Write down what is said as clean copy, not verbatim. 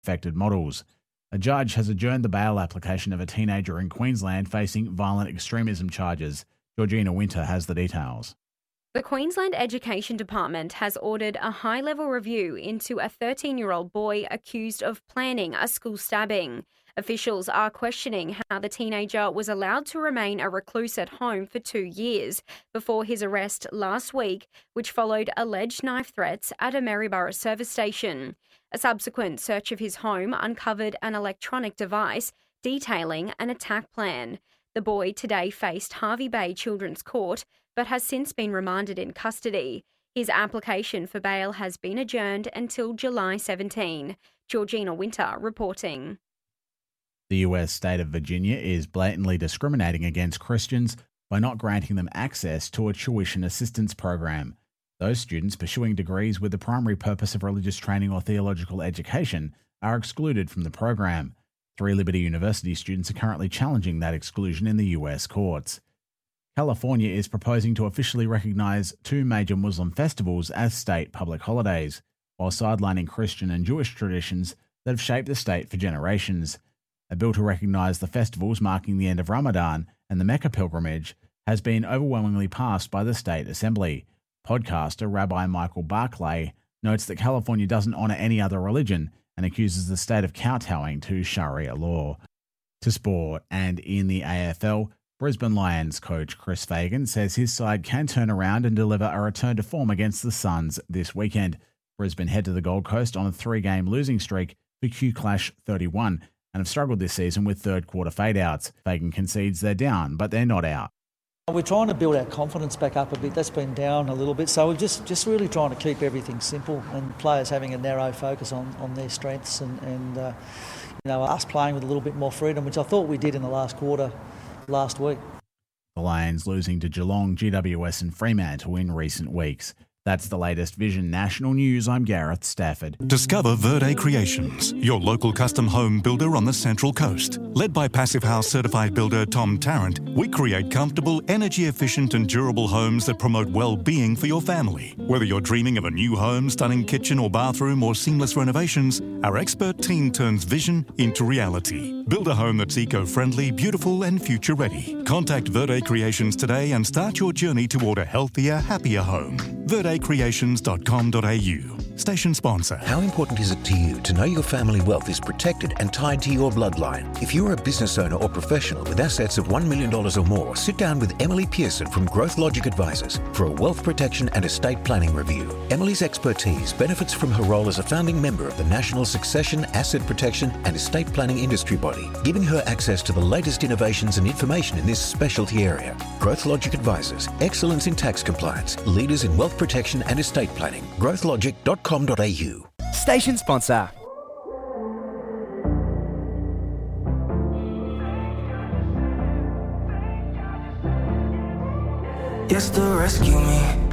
affected models. A judge has adjourned the bail application of a teenager in Queensland facing violent extremism charges. Georgina Winter has the details. The Queensland Education Department has ordered a high-level review into a 13-year-old boy accused of planning a school stabbing. Officials are questioning how the teenager was allowed to remain a recluse at home for 2 years before his arrest last week, which followed alleged knife threats at a Maryborough service station. A subsequent search of his home uncovered an electronic device detailing an attack plan. The boy today faced Hervey Bay Children's Court, but has since been remanded in custody. His application for bail has been adjourned until July 17. Georgina Winter reporting. The US state of Virginia is blatantly discriminating against Christians by not granting them access to a tuition assistance program. Those students pursuing degrees with the primary purpose of religious training or theological education are excluded from the program. 3 Liberty University students are currently challenging that exclusion in the US courts. California is proposing to officially recognize 2 major Muslim festivals as state public holidays, while sidelining Christian and Jewish traditions that have shaped the state for generations. A bill to recognise the festivals marking the end of Ramadan and the Mecca pilgrimage has been overwhelmingly passed by the state assembly. Podcaster Rabbi Michael Barclay notes that California doesn't honour any other religion and accuses the state of kowtowing to Sharia law. To sport, and in the AFL, Brisbane Lions coach Chris Fagan says his side can turn around and deliver a return to form against the Suns this weekend. Brisbane head to the Gold Coast on a 3-game losing streak for Q-Clash 31 and have struggled this season with third-quarter fade-outs. Fagan concedes they're down, but they're not out. We're trying to build our confidence back up a bit. That's been down a little bit. So we're just really trying to keep everything simple and players having a narrow focus on their strengths and us playing with a little bit more freedom, which I thought we did in the last quarter last week. The Lions losing to Geelong, GWS and Fremantle in recent weeks. That's the latest Vision National News. I'm Gareth Stafford. Discover Verde Creations, your local custom home builder on the Central Coast. Led by Passive House certified builder Tom Tarrant, we create comfortable, energy-efficient and durable homes that promote well-being for your family. Whether you're dreaming of a new home, stunning kitchen or bathroom or seamless renovations, our expert team turns vision into reality. Build a home that's eco-friendly, beautiful and future-ready. Contact Verde Creations today and start your journey toward a healthier, happier home. verdecreations.com.au. Station sponsor. How important is it to you to know your family wealth is protected and tied to your bloodline? If you're a business owner or professional with assets of $1 million or more, sit down with Emily Pearson from Growth Logic Advisors for a wealth protection and estate planning review. Emily's expertise benefits from her role as a founding member of the National Succession, Asset Protection and Estate Planning Industry Body, giving her access to the latest innovations and information in this specialty area. Growth Logic Advisors, excellence in tax compliance, leaders in wealth protection and estate planning. growthlogic.com.au. Station sponsor. Yes, to rescue me.